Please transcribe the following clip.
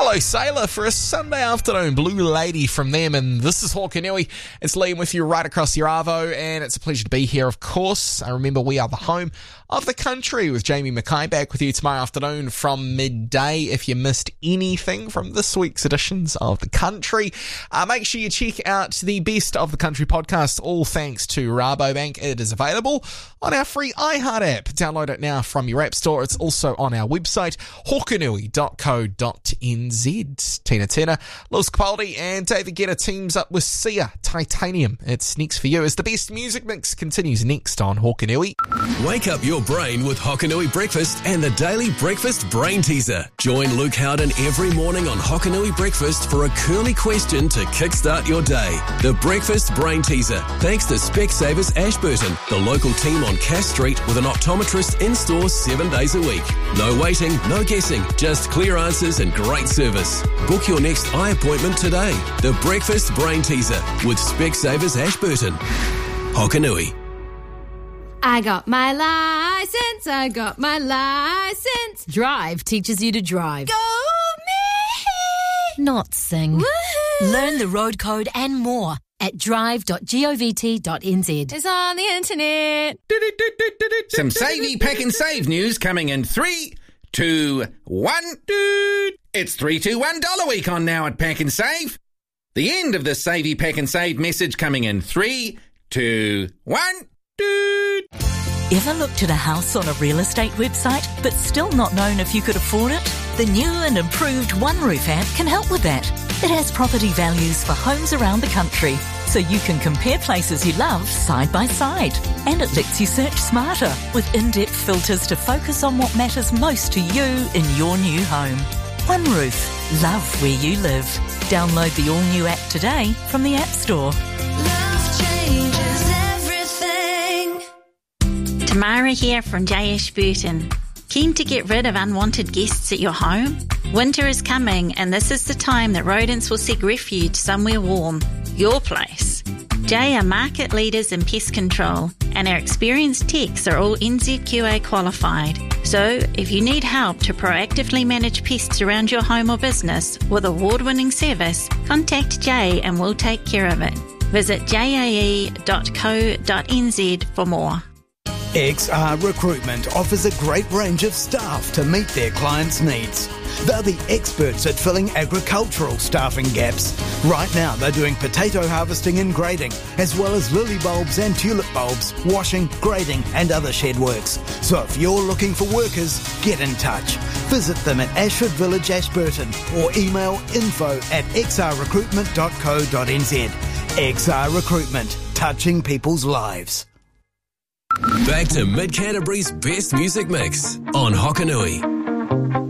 Hello Sailor for a Sunday afternoon, Blue Lady from them, and this is Hokanui. It's Liam with you right across your Arvo, and it's a pleasure to be here, of course. Remember, we are the home of the country with Jamie Mackay back with you tomorrow afternoon from midday. If you missed anything from this week's editions of The Country, make sure you check out the Best of the Country podcast, all thanks to Rabobank. It is available on our free iHeart app. Download it now from your app store. It's also on our website, hokanui.co.nz. Tina Turner, Lewis Capaldi and David Guetta teams up with Sia, Titanium. It's next for you as the best music mix continues next on Hokanui. Wake up your brain with Hokanui Breakfast and the Daily Breakfast Brain Teaser. Join Luke Howden every morning on Hokanui Breakfast for a curly question to kickstart your day. The Breakfast Brain Teaser, thanks to Specsavers Ashburton, the local team on Cass Street with an optometrist in-store 7 days a week. No waiting, no guessing, just clear answers and great service. Book your next eye appointment today. The Breakfast Brain Teaser with Specsavers Ashburton. Hokanui. I got my license, I got my license. Drive teaches you to drive. Go me! Not sing. Woohoo! Learn the road code and more at drive.govt.nz. It's on the internet. Some Savey Pack and Save news coming in 3, 2, 1. It's $321 week on now at Pack and Save. The end of the Savey Pack and Save message coming in 3, 2, 1. Ever looked at a house on a real estate website but still not known if you could afford it? The new and improved One Roof app can help with that. It has property values for homes around the country, so you can compare places you love side by side. And it lets you search smarter with in-depth filters to focus on what matters most to you in your new home. One Roof. Love where you live. Download the all-new app today from the App Store. Love changes everything. Tamara here from J. Ashburton. Keen to get rid of unwanted guests at your home? Winter is coming, and this is the time that rodents will seek refuge somewhere warm. Your place. J are market leaders in pest control, and our experienced techs are all NZQA qualified. So, if you need help to proactively manage pests around your home or business with award-winning service, contact J and we'll take care of it. Visit jae.co.nz for more. XR Recruitment offers a great range of staff to meet their clients' needs. They're the experts at filling agricultural staffing gaps. Right now they're doing potato harvesting and grading, as well as lily bulbs and tulip bulbs, washing, grading and other shed works. So if you're looking for workers, get in touch. Visit them at Ashford Village, Ashburton, or email info@xrrecruitment.co.nz. XR Recruitment, touching people's lives. Back to Mid Canterbury's best music mix on Hokanui.